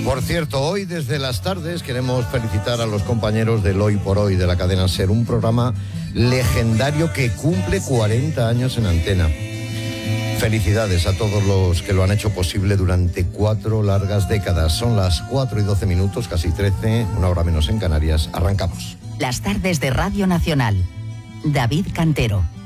Por cierto, hoy desde las tardes queremos felicitar a los compañeros del Hoy por Hoy de la cadena SER, un programa legendario que cumple 40 años en antena. Felicidades a todos los que lo han hecho posible durante 4 largas décadas. Son las 4:12, casi 13, una hora menos en Canarias. Arrancamos. Las tardes de Radio Nacional. David Cantero.